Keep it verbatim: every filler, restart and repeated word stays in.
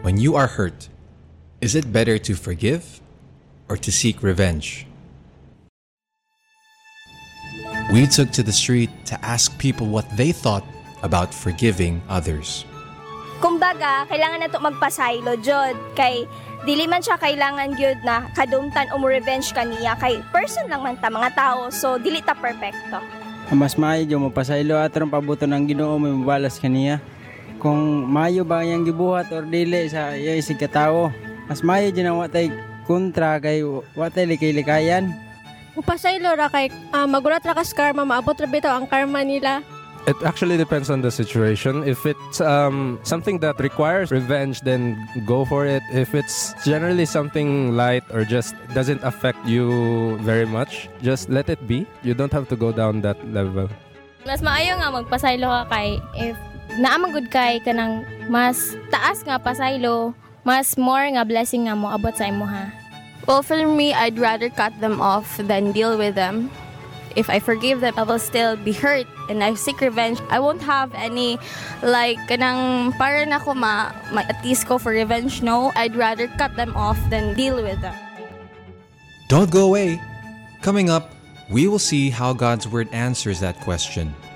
When you are hurt, is it better to forgive or to seek revenge? We took to the street to ask people what they thought about forgiving others. Kumbaga, kailangan na to magpasaylo, Jod. Kay, dili man siya kailangan gyud na kadumtan o mo revenge kaniya. Kay, person lang man ta, mga tao. So, dili ta perfecto. Mas maayo mo pasaylo at ron pabuto ng Ginoo may mabalas kaniya. Kung maayo ba yang gibuhat or dili sa iya isig katao, mas maayo dyan ang watay kontra kay watay likay-likayan. Upasaylo ra kay uh, magulat ra kas karma, maabot ra bitaw ang karma nila. It actually depends on the situation. If it's um, something that requires revenge, then go for it. If it's generally something light or just doesn't affect you very much, just let it be. You don't have to go down that level. Mas maayo nga magpasaylo ka kay if naamagod kay kanang mas taas nga pasaylo, mas more nga blessing nga mo abot sa imuha. Well, for me, I'd rather cut them off than deal with them. If I forgive them, I will still be hurt and I seek revenge. I won't have any, like, kanang para na ko ma, ma at least go for revenge. No, I'd rather cut them off than deal with them. Don't go away. Coming up, we will see how God's Word answers that question.